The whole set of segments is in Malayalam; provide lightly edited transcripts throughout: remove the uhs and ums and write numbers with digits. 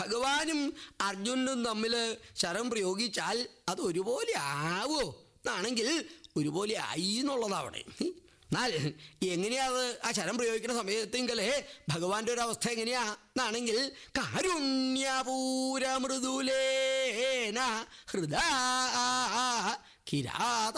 ഭഗവാനും അർജുനനും തമ്മിൽ ശരം പ്രയോഗിച്ചാൽ അത് ഒരുപോലെ ആവോ എന്നാണെങ്കിൽ ഒരുപോലെ ആയി എന്നുള്ളതാവണേ. എന്നാൽ എങ്ങനെയാ അത് ആ ശരം പ്രയോഗിക്കുന്ന സമയത്തെങ്കിലേ ഭഗവാന്റെ ഒരു അവസ്ഥ എങ്ങനെയാ എന്നാണെങ്കിൽ കാരുണ്യപൂരമൃദുലേന ഹൃദാ കിരാത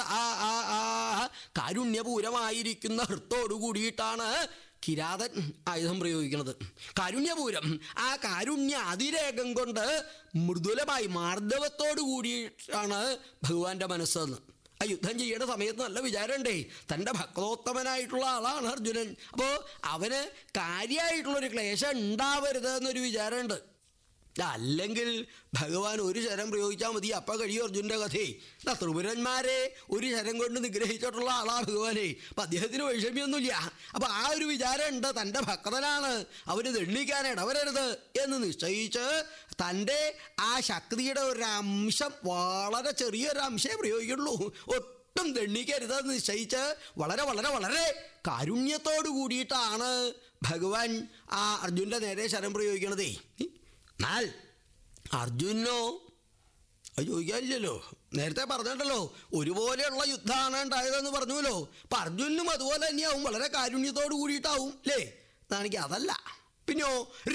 കാരുണ്യപൂരമായിരിക്കുന്ന ഹൃത്തോടു കൂടിയിട്ടാണ് കിരാതൻ ആയുധം പ്രയോഗിക്കുന്നത്. കാരുണ്യപൂരം, ആ കാരുണ്യ അതിരേകം കൊണ്ട് മൃദുലമായി മാർദ്ദവത്തോടു കൂടിയിട്ടാണ് ഭഗവാന്റെ മനസ്സെന്ന്. ആ യുദ്ധം ചെയ്യേണ്ട സമയത്ത് നല്ല വിചാരമുണ്ടേ, തൻ്റെ ഭക്തോത്തമനായിട്ടുള്ള ആളാണ് അർജുനൻ. അപ്പോൾ അവന് കാര്യമായിട്ടുള്ളൊരു ക്ലേശം ഉണ്ടാവരുത് എന്നൊരു വിചാരമുണ്ട്. അല്ലെങ്കിൽ ഭഗവാൻ ഒരു ശരം പ്രയോഗിച്ചാൽ മതി, അപ്പം കഴിയും അർജുൻ്റെ കഥയെ. ത്രിപുരന്മാരെ ഒരു ശരം കൊണ്ട് നിഗ്രഹിച്ചിട്ടുള്ള ആളാ ഭഗവാനെ. അപ്പം അദ്ദേഹത്തിന് വൈഷമ്യമൊന്നുമില്ല. അപ്പം ആ ഒരു വിചാരമുണ്ട്, തൻ്റെ ഭക്തനാണ്, അവന് ദണ്ഡിക്കാൻ ഇടവരരുത് എന്ന് നിശ്ചയിച്ച് തൻ്റെ ആ ശക്തിയുടെ ഒരംശം, വളരെ ചെറിയൊരംശമേ പ്രയോഗിക്കുള്ളൂ, ഒട്ടും ദണ്ഡിക്കരുതെന്ന് നിശ്ചയിച്ച് വളരെ വളരെ വളരെ കാരുണ്യത്തോടു കൂടിയിട്ടാണ് ഭഗവാൻ ആ അർജുൻ്റെ നേരെ ശരം പ്രയോഗിക്കണതേ. എന്നാൽ അർജുനോ അത് ചോദിക്കാനില്ലല്ലോ. നേരത്തെ പറഞ്ഞിട്ടല്ലോ ഒരുപോലെയുള്ള യുദ്ധമാണ് ഉണ്ടായതെന്ന് പറഞ്ഞുവല്ലോ. അപ്പം അർജുനും അതുപോലെ തന്നെയാവും, വളരെ കാരുണ്യത്തോട് കൂടിയിട്ടാവും അല്ലേ എന്നാണെങ്കിൽ അതല്ല. പിന്നെയോ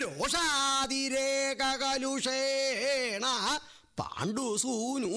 രോഷാതിരേക കലുഷേണ പാണ്ഡുസൂനു,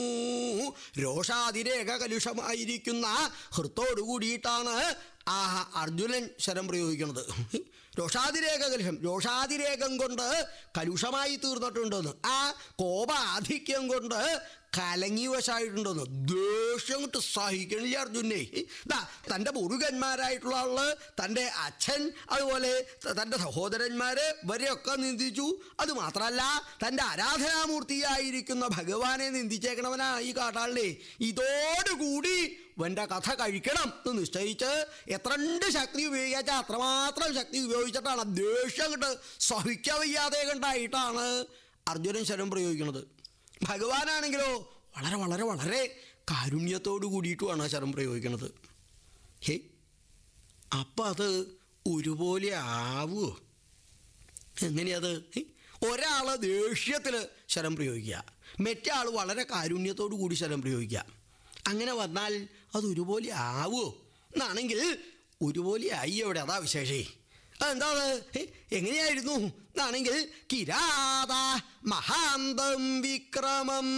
രോഷാതിരേക കലുഷമായിരിക്കുന്ന ഹൃത്തോടു കൂടിയിട്ടാണ് ആ അർജുനൻ ശരം പ്രയോഗിക്കുന്നത്. രോഷാതിരേക കലുഷം, രോഷാതിരേകം കൊണ്ട് കലുഷമായി തീർന്നിട്ടുണ്ടെന്ന്, ആ കോപാധിക്യം കൊണ്ട് കലങ്ങി വശമായിട്ടുണ്ടെന്ന്. ദേഷ്യം കൊണ്ട് സഹിക്കണില്ല അർജുനെ. തൻ്റെ മുരുകന്മാരായിട്ടുള്ള ആള്, തൻ്റെ അച്ഛൻ, അതുപോലെ തൻ്റെ സഹോദരന്മാർ ഇവരെയൊക്കെ നിന്ദിച്ചു. അതുമാത്രമല്ല തൻ്റെ ആരാധനാമൂർത്തിയായിരിക്കുന്ന ഭഗവാനെ നിന്ദിച്ചേക്കണവനാണ് ഈ കാട്ടാളിനെ. ഇതോടുകൂടി ഇവൻ്റെ കഥ കഴിക്കണം എന്ന് നിശ്ചയിച്ച് എത്രണ്ട് ശക്തി ഉപയോഗിച്ചാൽ അത്രമാത്രം ശക്തി ഉപയോഗിച്ചിട്ടാണ്, ദേഷ്യം കണ്ട് സഹിക്കാൻ വയ്യാതെ കണ്ടായിട്ടാണ് അർജുനൻ ശരം പ്രയോഗിക്കുന്നത്. ഭഗവാനാണെങ്കിലോ വളരെ വളരെ വളരെ കാരുണ്യത്തോടു കൂടിയിട്ടുമാണ് ശരം പ്രയോഗിക്കുന്നത്. ഹേ, അപ്പം അത് ഒരുപോലെ ആവുമോ? എങ്ങനെയത്? ഒരാൾ ദേഷ്യത്തിൽ ശരം പ്രയോഗിക്കുക, മറ്റേ ആൾ വളരെ കാരുണ്യത്തോടു കൂടി ശരം പ്രയോഗിക്കുക. അങ്ങനെ വന്നാൽ അത് ഒരുപോലെ ആവുമോ എന്നാണെങ്കിൽ ഒരുപോലെ ആയി അവിടെ, അതാ വിശേഷേ. അതെന്താ എങ്ങനെയായിരുന്നു എന്നാണെങ്കിൽ കിരാത മഹാന്തം വിക്രമം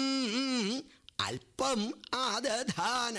അല്പം ആദധാന,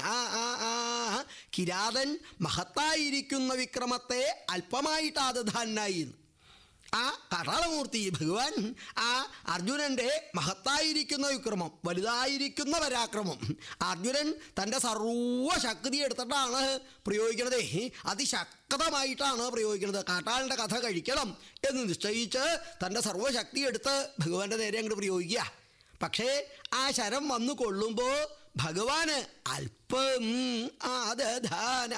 കിരാതൻ മഹത്തായിരിക്കുന്ന വിക്രമത്തെ അല്പമായിട്ട് ആദധാനായി. ആ കാട്ടാളമൂർത്തി ഭഗവാൻ ആ അർജുനൻ്റെ മഹത്തായിരിക്കുന്ന വിക്രമം, വലുതായിരിക്കുന്ന പരാക്രമം അർജുനൻ തൻ്റെ സർവശക്തി എടുത്തിട്ടാണ് പ്രയോഗിക്കണത്. അതിശക്തമായിട്ടാണ് പ്രയോഗിക്കുന്നത്. കാട്ടാളിൻ്റെ കഥ കഴിക്കണം എന്ന് നിശ്ചയിച്ച് തൻ്റെ സർവശക്തി എടുത്ത് ഭഗവാന്റെ നേരെ അങ്ങോട്ട് പ്രയോഗിക്കുക. പക്ഷേ ആ ശരം വന്നു കൊള്ളുമ്പോൾ ഭഗവാന് അല്പം ആദധാന,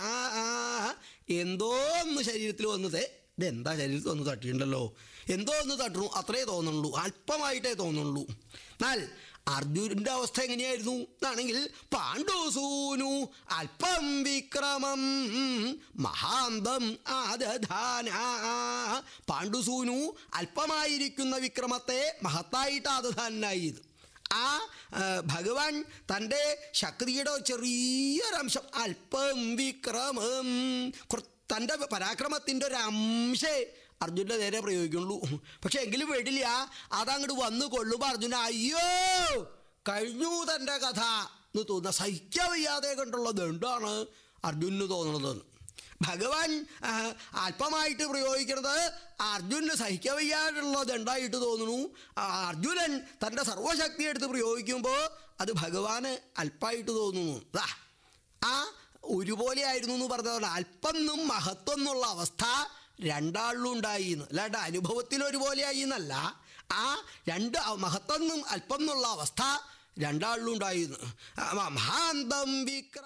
എന്തോ ഒന്ന് ശരീരത്തിൽ വന്നത്, ഇതെന്താ ശരീരത്തിൽ ഒന്ന് തട്ടിയിട്ടുണ്ടല്ലോ, എന്തോ ഒന്ന് തട്ടണു, അത്രേ തോന്നുള്ളൂ, അല്പമായിട്ടേ തോന്നുള്ളൂ. എന്നാൽ അർജുനൻ്റെ അവസ്ഥ എങ്ങനെയായിരുന്നു എന്നാണെങ്കിൽ പാണ്ഡുസൂനു അല്പം വിക്രമം മഹാന്തം ആദധാന, പാണ്ഡുസൂനു അല്പമായിരിക്കുന്ന വിക്രമത്തെ മഹത്തായിട്ട് ആദധാനായി. ആ ഭഗവാൻ തൻ്റെ ശക്തിയുടെ ചെറിയൊരംശം, അല്പം വിക്രമം, തൻ്റെ പരാക്രമത്തിൻ്റെ ഒരു അംശേ അർജുൻ്റെ നേരെ പ്രയോഗിക്കുള്ളൂ. പക്ഷെ എങ്കിലും വേണ്ടില്ല, അതങ്ങോട്ട് വന്നു കൊള്ളുമ്പോൾ അർജുന അയ്യോ കഴിഞ്ഞു തൻ്റെ കഥ എന്ന് തോന്നുക, സഹിക്കാൻ വയ്യാതെ കണ്ടുള്ളത് എന്താണ് അർജുനന് തോന്നുന്നത്. ഭഗവാൻ അല്പമായിട്ട് പ്രയോഗിക്കുന്നത് അർജുനന് സഹിക്കാൻ വയ്യാതുള്ളത് ഉണ്ടായിട്ട് തോന്നുന്നു. അർജുനൻ തൻ്റെ സർവശക്തി എടുത്ത് പ്രയോഗിക്കുമ്പോൾ അത് ഭഗവാന് അല്പമായിട്ട് തോന്നുന്നു. ആ ഒരുപോലെ ആയിരുന്നു എന്ന് പറഞ്ഞതുകൊണ്ട് അല്പം എന്നും മഹത്വം എന്നുള്ള അവസ്ഥ രണ്ടാളിലും ഉണ്ടായി എന്ന്, അല്ലാണ്ട് അനുഭവത്തിൽ ഒരുപോലെ ആയി എന്നല്ല. ആ രണ്ട് മഹത്വം എന്നും അല്പം എന്നുള്ള അവസ്ഥ രണ്ടാളിലും ഉണ്ടായിരുന്നു. മഹാന്തം വിക്രം.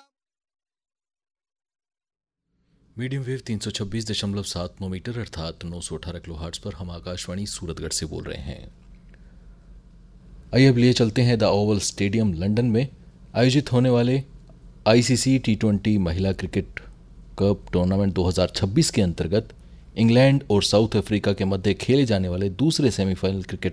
मीडियम वेव 326.7 मीटर अर्थात 918 किलोहर्ट्ज़ पर हम आकाशवाणी सूरतगढ़ से बोल रहे हैं. आइए अब लिए चलते हैं द ओवल स्टेडियम लंदन में आयोजित होने वाले ICC T20 महिला क्रिकेट कप टूर्नामेंट 2026 के अंतर्गत इंग्लैंड और साउथ अफ्रीका के मध्य खेले जाने वाले दूसरे सेमीफाइनल क्रिकेट